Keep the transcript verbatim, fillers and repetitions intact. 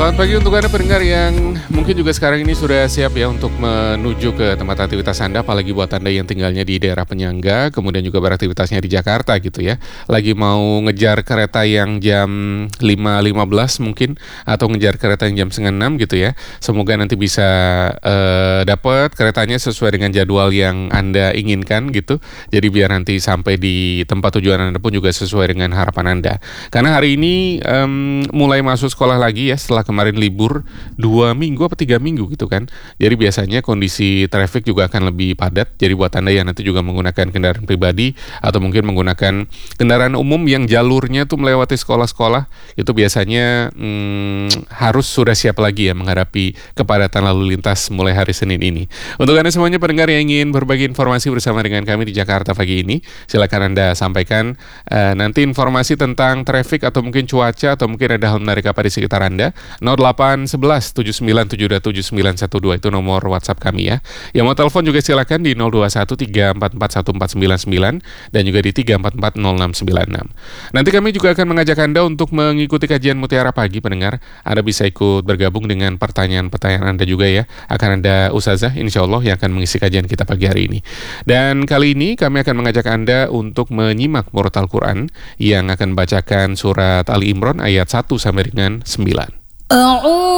Selamat pagi untuk Anda pendengar yang mungkin juga sekarang ini sudah siap ya untuk menuju ke tempat aktivitas Anda, apalagi buat Anda yang tinggalnya di daerah penyangga, kemudian juga beraktivitasnya di Jakarta gitu ya. Lagi mau ngejar kereta yang jam lima lima belas mungkin, atau ngejar kereta yang jam setengah enam gitu ya. Semoga nanti bisa uh, dapat keretanya sesuai dengan jadwal yang Anda inginkan gitu. Jadi biar nanti sampai di tempat tujuan Anda pun juga sesuai dengan harapan Anda. Karena hari ini um, mulai masuk sekolah lagi ya, setelah kemarin libur dua minggu atau tiga minggu gitu kan. Jadi biasanya kondisi traffic juga akan lebih padat. Jadi buat Anda yang nanti juga menggunakan kendaraan pribadi atau mungkin menggunakan kendaraan umum yang jalurnya tuh melewati sekolah-sekolah, itu biasanya hmm, harus sudah siap lagi ya menghadapi kepadatan lalu lintas mulai hari Senin ini. Untuk Anda semuanya pendengar yang ingin berbagi informasi bersama dengan kami di Jakarta pagi ini, silakan Anda sampaikan uh, nanti informasi tentang traffic atau mungkin cuaca atau mungkin ada hal menarik apa di sekitar Anda. nol delapan satu satu tujuh sembilan tujuh dua tujuh sembilan satu dua itu nomor WhatsApp kami ya. Yang mau telepon juga silakan di nol dua satu tiga empat empat satu empat sembilan sembilan dan juga di tiga empat empat nol enam sembilan enam. Nanti kami juga akan mengajak Anda untuk mengikuti kajian Mutiara Pagi pendengar. Anda bisa ikut bergabung dengan pertanyaan-pertanyaan Anda juga ya. Akan ada Ustazah insya Allah yang akan mengisi kajian kita pagi hari ini. Dan kali ini kami akan mengajak Anda untuk menyimak murat Al-Quran yang akan membacakan surat Ali Imran ayat satu sampai dengan sembilan.